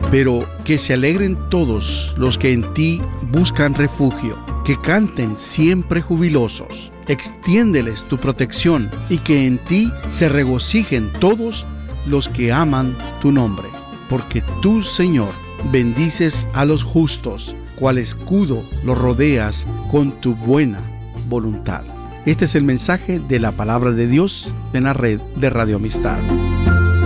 pero que se alegren todos los que en ti buscan refugio, que canten siempre jubilosos. Extiéndeles tu protección y que en ti se regocijen todos los que aman tu nombre. Porque tú, Señor, bendices a los justos, cual escudo los rodeas con tu buena voluntad. Este es el mensaje de la palabra de Dios en la red de Radio Amistad.